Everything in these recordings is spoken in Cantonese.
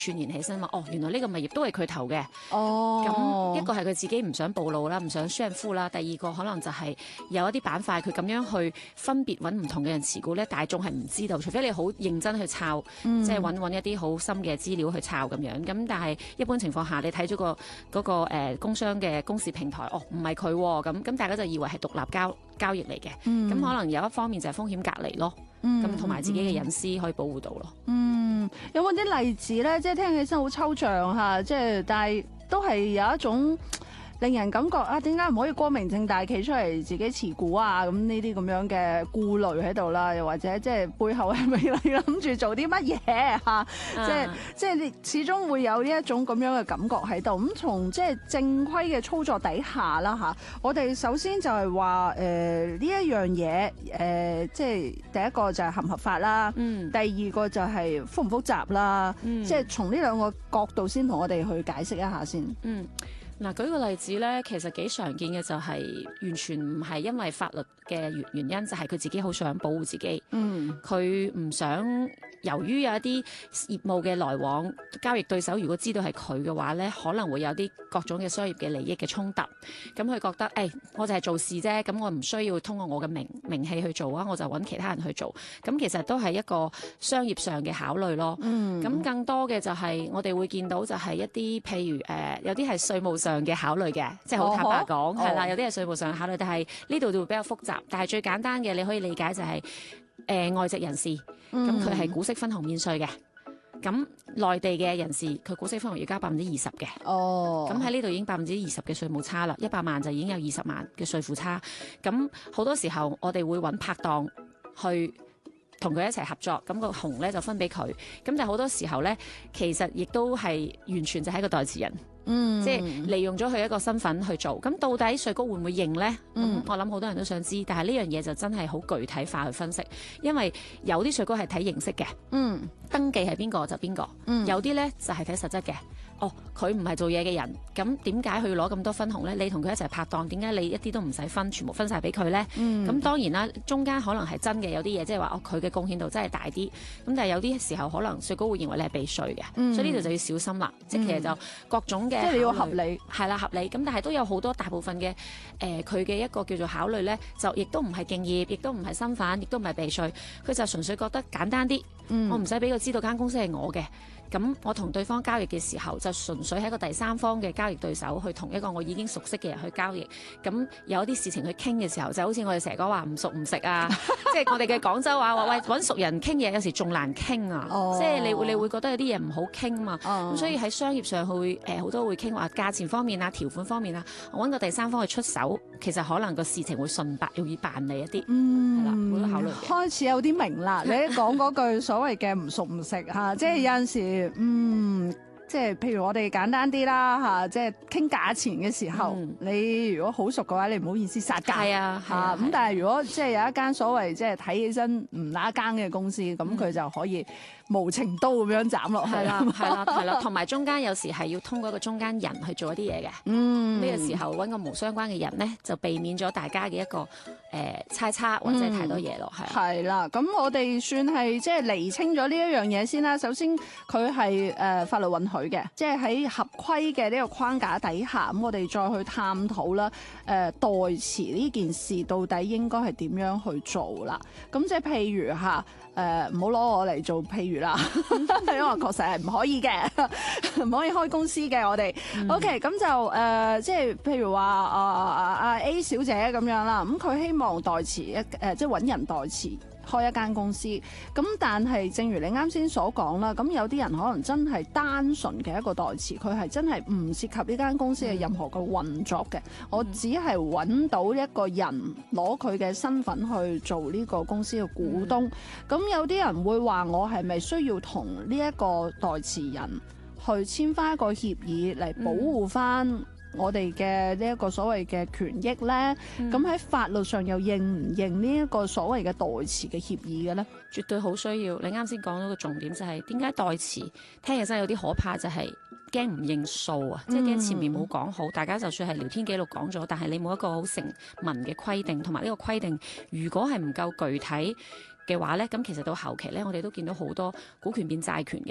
串聯起身嘛，原來呢個物業都係佢投嘅。 哦， 咁一個係佢自己唔想暴露啦，唔想炫富啦。第二個可能就係有一啲板塊，佢咁樣去分別揾唔同嘅人持股咧，大眾係唔知道，除非你好認真去抄，即係揾一啲好深嘅資料去抄咁樣。咁但係一般情況下，你睇咗嗰個工商嘅公示平台，唔係佢喎，咁大家就以為係獨立交易嚟嘅。咁可能有一方面就係風險隔離咯，咁同埋自己嘅隱私可以保護到咯。 有冇啲例子咧？即係聽起身好抽象嚇，即係但係都係有一種令人感覺啊，點解唔可以光明正大企出嚟自己持股啊？咁呢啲咁樣嘅顧慮喺度啦，又或者即係背後係咪你諗住做啲乜嘢嚇？即係你始終會有呢一種咁樣嘅感覺喺度。咁從即係正規嘅操作底下啦嚇，我哋首先就係話呢一樣嘢即係第一個就係合唔合法啦，第二個就係複唔複雜啦，即係從呢兩個角度先同我哋去解釋一下先。 嗱，舉個例子咧，其實幾常見嘅就係完全唔係因為法律嘅原因，就係佢自己好想保護自己。佢唔想由於有一啲業務嘅來往，交易對手如果知道係佢嘅話咧，可能會有啲各種嘅商業嘅利益嘅衝突。咁佢覺得，我就係做事啫，咁我唔需要通過我嘅名氣去做啊，我就揾其他人去做。咁其實都係一個商業上嘅考慮咯。咁更多嘅就係我哋會見到就係一啲譬如有啲係稅務上嘅考慮嘅，即係好坦白講係啦，有啲係稅務上嘅考慮，但係呢度就會比較複雜。但係最簡單嘅你可以理解就係外籍人士，咁佢係股息分紅免稅嘅。咁內地嘅人士佢股息分紅要交20%嘅。咁喺呢度已經20%嘅稅務差啦，100萬就已經有20萬嘅稅負差。咁好多時候我哋會揾拍檔去同佢一齊合作，咁個紅咧就分俾佢。咁但係好多時候咧，其實亦都係完全就係一個代持人。即係利用咗佢一個身份去做，咁到底稅局會唔會認呢？我諗好多人都想知，但係呢樣嘢就真係好具體化去分析，因為有啲稅局係睇形式嘅，登記係邊個就邊個，有啲呢就係睇實質嘅。佢唔係做嘢嘅人，咁點解佢要攞咁多分紅呢？你同佢一齊拍檔，點解你一啲都唔使分，全部分晒俾佢呢？咁當然啦，中間可能係真嘅，有啲嘢即係話佢嘅貢獻度真係大啲，咁但係有啲時候可能稅局會認為你係避稅嘅，所以呢度就要小心啦。即係其實就各種嘅， 即係你要合理， 係啦，合理。咁但係都有好多大部分嘅佢嘅一個叫做考慮呢，就亦都唔係敬業，亦都唔係身份，亦都唔係避稅，佢就純粹覺得簡單啲，我唔使俾佢知道間公司係我嘅。咁我同對方交易嘅時候，就純粹係一個第三方嘅交易對手，去同一個我已經熟悉嘅人去交易。咁有啲事情去傾嘅時候，就好似我哋成日講話唔熟唔食啊，即係我哋嘅廣州話話喂，揾熟人傾嘢有時仲難傾啊，即係你會覺得有啲嘢唔好傾嘛。咁所以喺商業上會好多會傾話價錢方面啊、條款方面啊，我揾個第三方去出手，其實可能個事情會容易辦理一啲。係啦，好多考慮嘅。 開始有啲明啦，你講嗰句所謂嘅唔熟唔食嚇，即係有陣時。即係譬如我哋簡單啲啦嚇，即係傾價錢嘅時候，你如果好熟嘅話，你唔好意思殺價。係啊，嚇咁。但係如果即係有一間所謂即係睇起身唔拉更嘅公司，咁佢就可以無情刀咁樣斬落去。係啦， 係啦，同埋中間有時係要通過一個中間人去做一啲嘢嘅。呢個時候揾個無相關嘅人咧，就避免咗大家嘅一個猜測或者太多嘢咯。 係啦，咁我哋算係即係釐清咗呢一樣嘢先啦。首先佢係法律允許嘅，即係喺合規嘅呢個框架底下，咁我哋再去探討啦。代持呢件事到底應該係點樣去做啦？咁即係譬如嚇，唔好攞我嚟做譬如啦，因為確實係唔可以嘅，唔可以開公司嘅我哋。OK，咁就即係譬如話A 小姐咁樣啦，咁佢希望代持即係揾人代持。開一間公司，咁但係正如你啱先所講啦，咁有啲人可能真係單純嘅一個代持，佢係真係唔涉及呢間公司嘅任何嘅運作嘅，我只係揾到一個人攞佢嘅身份去做呢個公司嘅股東。咁有啲人會話我係咪需要同呢一個代持人去簽翻一個協議嚟保護翻我哋嘅呢一個所謂嘅權益呢？咁喺法律上又認唔認呢一個所謂嘅代持嘅協議嘅呢？ 絕對好需要。你啱先講到個重點就係點解代持聽起身有啲可怕，就係驚唔認數啊！即係驚前面冇講好，大家就算係聊天記錄講咗，但係你冇一個好成文嘅規定，同埋呢個規定如果係唔夠具體嘅話呢，咁其實到後期呢，我哋都見到好多股權變債權嘅。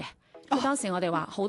即係當時我哋話好